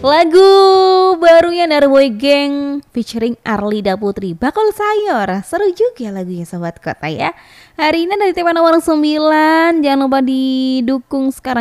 Lagu barunya dari Boy Gang featuring Arlida Putri, Bakul Sayur. Seru juga lagunya Sobat Kota ya. Hari ini dari tema nomor 9. Jangan lupa didukung sekarang